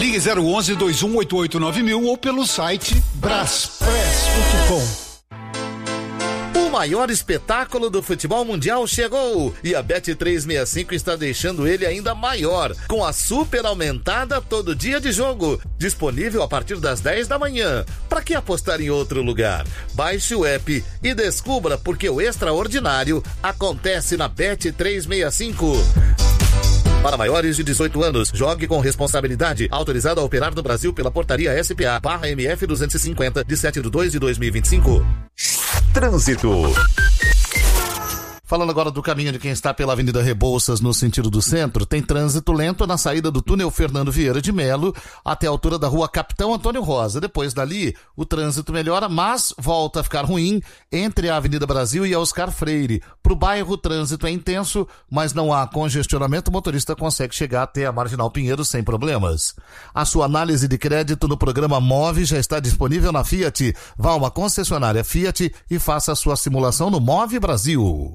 Ligue 011-2188-9000 ou pelo site braspress.com. O maior espetáculo do futebol mundial chegou e a Bet365 está deixando ele ainda maior, com a super aumentada todo dia de jogo, disponível a partir das 10 da manhã. Para que apostar em outro lugar? Baixe o app e descubra porque o extraordinário acontece na Bet365. Para maiores de 18 anos, jogue com responsabilidade. Autorizado a operar no Brasil pela portaria SPA/MF 250 de 7/2/2025. Trânsito. Falando agora do caminho de quem está pela Avenida Rebouças no sentido do centro, tem trânsito lento na saída do túnel Fernando Vieira de Melo até a altura da rua Capitão Antônio Rosa. Depois dali, o trânsito melhora, mas volta a ficar ruim entre a Avenida Brasil e a Oscar Freire. Para o bairro, o trânsito é intenso, mas não há congestionamento, o motorista consegue chegar até a Marginal Pinheiro sem problemas. A sua análise de crédito no programa Move já está disponível na Fiat. Vá a uma concessionária Fiat e faça a sua simulação no Move Brasil.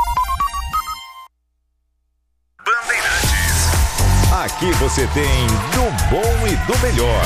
Aqui você tem do bom e do melhor.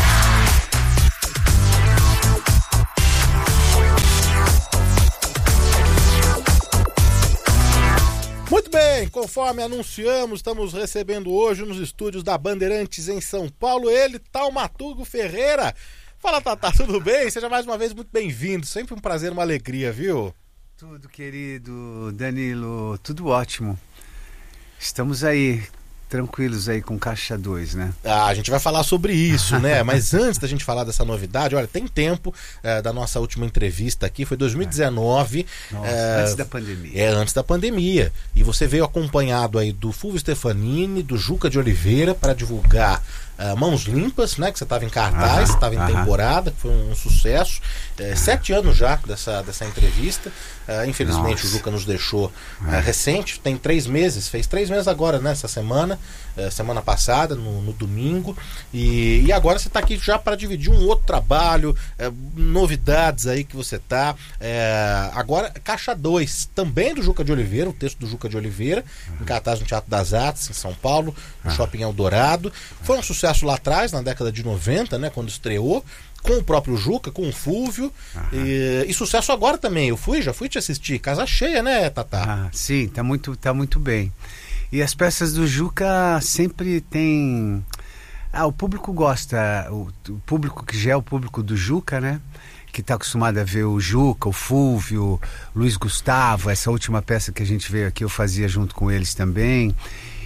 Muito bem, conforme anunciamos, estamos recebendo hoje nos estúdios da Bandeirantes em São Paulo ele, Taumaturgo Ferreira. Fala, Tatá, tudo bem? Seja mais uma vez muito bem-vindo, sempre um prazer, uma alegria, viu? Tudo, querido Danilo, tudo ótimo. Estamos aí, tranquilos aí com Caixa 2, né? A gente vai falar sobre isso, né? Mas antes da gente falar dessa novidade, olha, tem tempo da nossa última entrevista aqui, foi 2019. Nossa, antes da pandemia. Antes da pandemia. E você veio acompanhado aí do Fulvio Stefanini, do Juca de Oliveira, para divulgar Mãos Limpas, né? Que você estava em cartaz, estava em temporada, foi um sucesso. 7 anos já dessa entrevista. Infelizmente o Juca nos deixou recente, tem 3 meses, fez 3 meses agora, né? Essa semana passada, no domingo. E agora você está aqui já para dividir um outro trabalho, novidades aí que você tá. Agora, Caixa 2, também do Juca de Oliveira, o texto do Juca de Oliveira, em cartaz no Teatro das Artes, em São Paulo, no Shopping Eldorado. Foi um sucesso lá atrás, na década de 90, né, quando estreou, com o próprio Juca, com o Fulvio, e sucesso agora também. Já fui te assistir, casa cheia, né, Tatá? Sim, tá muito bem. E as peças do Juca sempre tem... o público gosta, o público que já é o público do Juca, né, que está acostumado a ver o Juca, o Fulvio, Luiz Gustavo, essa última peça que a gente veio aqui, eu fazia junto com eles também.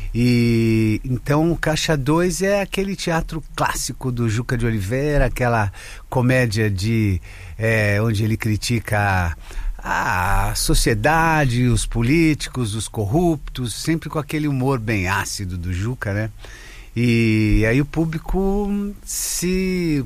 E então Caixa 2 é aquele teatro clássico do Juca de Oliveira, aquela comédia onde ele critica a sociedade, os políticos, os corruptos, sempre com aquele humor bem ácido do Juca, né? E aí o público se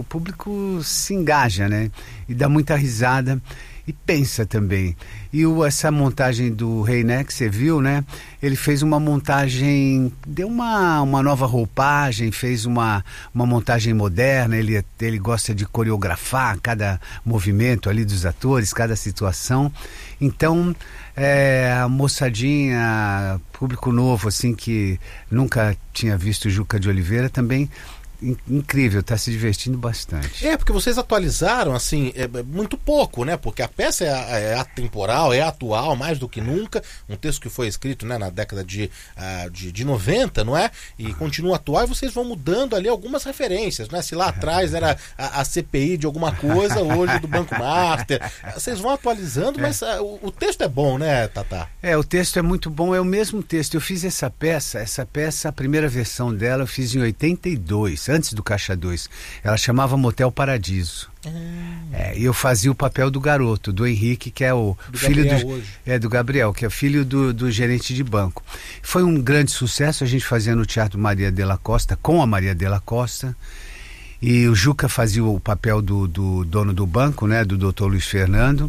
engaja, né? E dá muita risada e pensa também. E essa montagem do Reiné, que você viu, né? Ele fez uma montagem, deu uma nova roupagem, fez uma montagem moderna. Ele gosta de coreografar cada movimento ali dos atores, cada situação. Então, a moçadinha, público novo, assim, que nunca tinha visto Juca de Oliveira, também incrível, tá se divertindo bastante. Porque vocês atualizaram, assim, muito pouco, né? Porque a peça é atemporal, é atual, mais do que nunca. Um texto que foi escrito, né, na década de 90, não é? E continua atual, e vocês vão mudando ali algumas referências, né? Se lá atrás era a CPI de alguma coisa, hoje do Banco Master. Vocês vão atualizando, mas o texto é bom, né, Tatá? O texto é muito bom, é o mesmo texto. Eu fiz essa peça, a primeira versão dela eu fiz em 82, antes do Caixa 2. Ela chamava Motel Paradiso. E eu fazia o papel do garoto, do Henrique, que é o filho do Gabriel, que é filho do gerente de banco. Foi um grande sucesso, a gente fazia no Teatro Maria de la Costa, com a Maria de la Costa, e o Juca fazia o papel do dono do banco, né, do Dr. Luiz Fernando.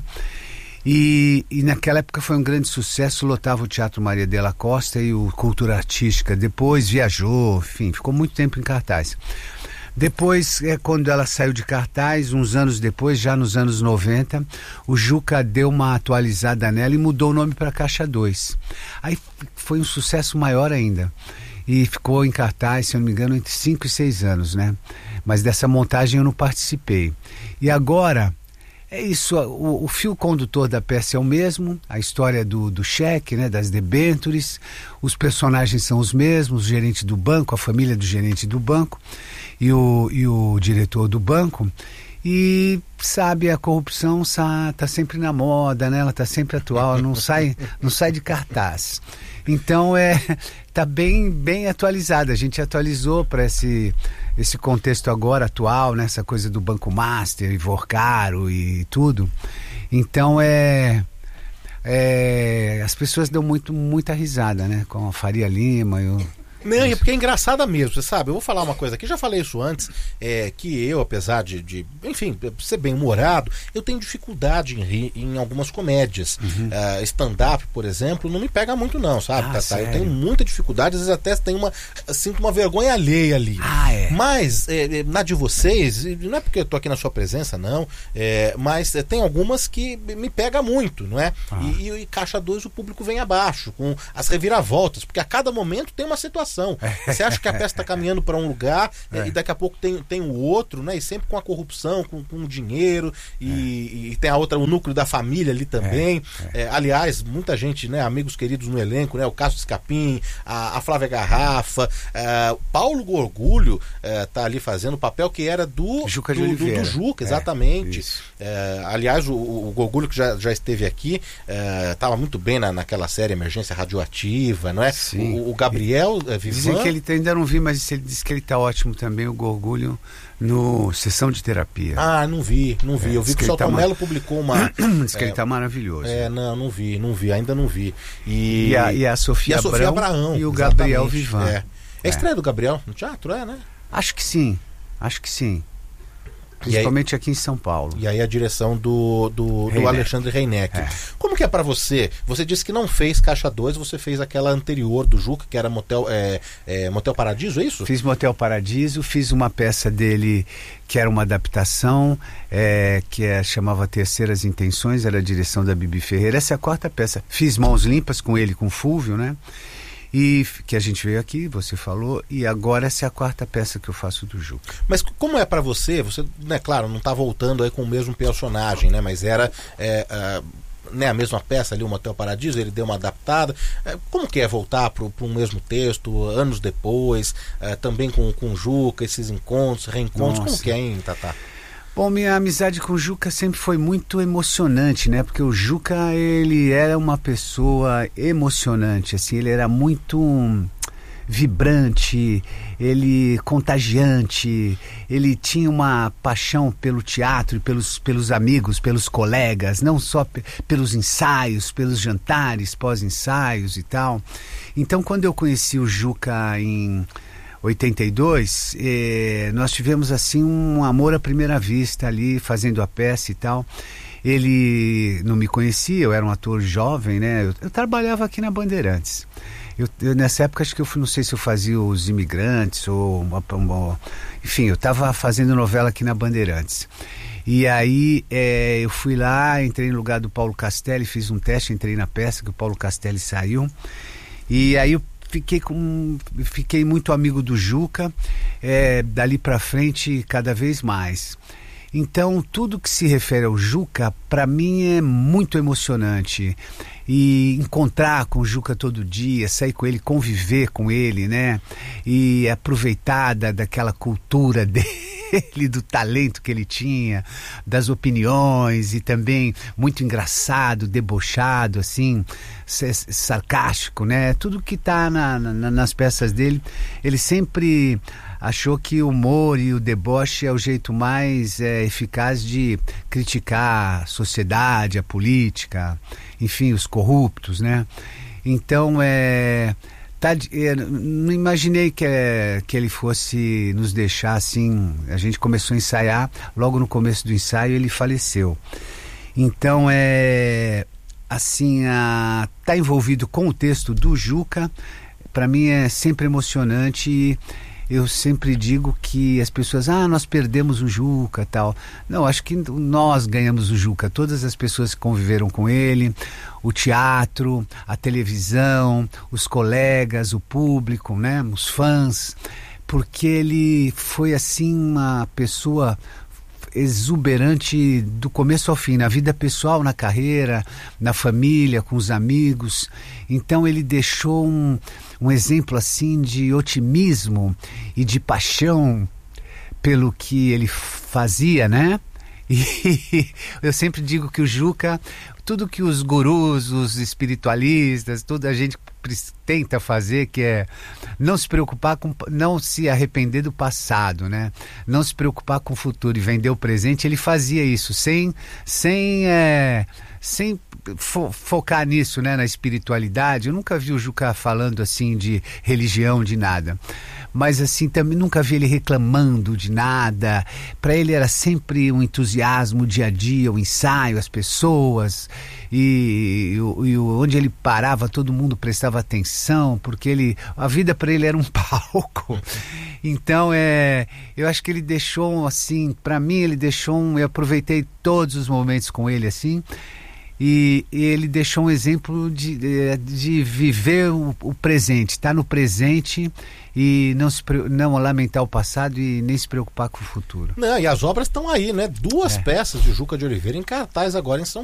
E naquela época foi um grande sucesso, lotava o Teatro Maria de la Costa e o Cultura Artística. Depois viajou, enfim, ficou muito tempo em cartaz. Depois, quando ela saiu de cartaz, uns anos depois, já nos anos 90, o Juca deu uma atualizada nela e mudou o nome para Caixa 2. Aí foi um sucesso maior ainda. e ficou em cartaz, se eu não me engano, entre 5 e 6 anos, né? Mas dessa montagem eu não participei. E agora, é isso, o fio condutor da peça é o mesmo, a história do cheque, né, das debêntures, os personagens são os mesmos, o gerente do banco, a família do gerente do banco e o diretor do banco. E, sabe, a corrupção tá sempre na moda, né? Ela tá sempre atual, não sai de cartaz. Então, tá bem atualizada. A gente atualizou para esse contexto agora atual, né? Essa coisa do Banco Master e Vorcaro e tudo. Então, as pessoas dão muita risada, né? Com a Faria Lima e o... Não, é porque é engraçada mesmo, você sabe, eu vou falar uma coisa aqui, já falei isso antes, que eu, apesar de enfim, ser bem humorado, eu tenho dificuldade em rir em algumas comédias. Stand-up, por exemplo, não me pega muito não, sabe, Tatá? Eu tenho muita dificuldade, às vezes até sinto uma vergonha alheia ali. Mas, na de vocês, não é porque eu tô aqui na sua presença, não, mas tem algumas que me pega muito, não é? E Caixa 2 o público vem abaixo, com as reviravoltas, porque a cada momento tem uma situação. Você acha que a peça está caminhando para um lugar e daqui a pouco tem o outro, né? E sempre com a corrupção, com o dinheiro e tem o núcleo da família ali também. Aliás, muita gente, né? Amigos queridos no elenco, né? O Cássio Escapim, a Flávia Garrafa, Paulo Gorgulho tá ali fazendo o papel que era do Juca de Oliveira. Do Juca, exatamente. Aliás, o Gorgulho que já esteve aqui estava muito bem naquela série Emergência Radioativa, não é? O Gabriel dizem que ele ainda não vi, mas ele disse que ele tá ótimo também, o Gorgulho, no Sessão de Terapia. Não vi. Eu vi que o Celton Mello publicou uma... Diz que ele tá maravilhoso. Não vi, ainda não vi. E a Sofia Abrão e o Gabriel Vivan. É a estreia do Gabriel no teatro, né? Acho que sim. Principalmente aqui em São Paulo. E aí a direção do Alexandre Reineck. Como que é pra você? Você disse que não fez Caixa 2, você fez aquela anterior do Juca, que era Motel Paradiso, é isso? Fiz Motel Paradiso, fiz uma peça dele que era uma adaptação, chamava Terceiras Intenções, era a direção da Bibi Ferreira. Essa é a 4ª peça. Fiz Mãos Limpas com ele, com o Fúvio, né? E que a gente veio aqui, você falou, e agora essa é a 4ª peça que eu faço do Juca. Mas como é pra você, né, claro, não tá voltando aí com o mesmo personagem, né, mas era né, a mesma peça ali, o Motel Paradiso, ele deu uma adaptada. Como que é voltar para um mesmo texto, anos depois, também com o Juca, esses encontros, reencontros, como que é, hein, Tatá? Bom, minha amizade com o Juca sempre foi muito emocionante, né? Porque o Juca, ele era uma pessoa emocionante, assim, ele era muito vibrante, ele contagiante, ele tinha uma paixão pelo teatro, pelos amigos, pelos colegas, não só pelos ensaios, pelos jantares, pós-ensaios e tal. Então, quando eu conheci o Juca em 82, nós tivemos assim um amor à primeira vista ali, fazendo a peça e tal. Ele não me conhecia, eu era um ator jovem, né? Eu trabalhava aqui na Bandeirantes. Eu nessa época, acho que não sei se eu fazia Os Imigrantes ou enfim, eu estava fazendo novela aqui na Bandeirantes. E aí eu fui lá, entrei no lugar do Paulo Castelli, fiz um teste, entrei na peça, que o Paulo Castelli saiu. E aí eu fiquei muito amigo do Juca, dali pra frente cada vez mais. Então tudo que se refere ao Juca para mim é muito emocionante, e encontrar com o Juca todo dia, sair com ele, conviver com ele, né, e aproveitar daquela cultura dele, do talento que ele tinha, das opiniões, e também muito engraçado, debochado, assim, sarcástico, né? Tudo que está nas peças dele, ele sempre achou que o humor e o deboche é o jeito mais eficaz de criticar a sociedade, a política, enfim, os corruptos, né? Então, não imaginei que ele fosse nos deixar assim. A gente começou a ensaiar, logo no começo do ensaio ele faleceu. Então, assim, tá envolvido com o texto do Juca, para mim é sempre emocionante, eu sempre digo que as pessoas, nós perdemos o Juca, tal. Não, acho que nós ganhamos o Juca, todas as pessoas que conviveram com ele, o teatro, a televisão, os colegas, o público, né, os fãs, porque ele foi assim uma pessoa exuberante do começo ao fim, na vida pessoal, na carreira, na família, com os amigos. Então ele deixou um exemplo assim de otimismo e de paixão pelo que ele fazia, né? E eu sempre digo que o Juca, tudo que os gurus, os espiritualistas, toda a gente tenta fazer, que é não se preocupar com, não se arrepender do passado, né? Não se preocupar com o futuro e vender o presente. Ele fazia isso sem focar nisso, né? Na espiritualidade. Eu nunca vi o Juca falando assim de religião, de nada. Mas assim, também nunca vi ele reclamando de nada. Para ele era sempre um entusiasmo, o dia a dia, o ensaio, as pessoas. E onde ele parava, todo mundo prestava atenção, porque a vida para ele era um palco. Então, eu acho que ele deixou, assim, para mim ele deixou eu aproveitei todos os momentos com ele, assim, e ele deixou um exemplo de viver o presente, estar no presente e não lamentar o passado e nem se preocupar com o futuro. Não, e as obras estão aí, né? 2 peças de Juca de Oliveira em cartaz agora em São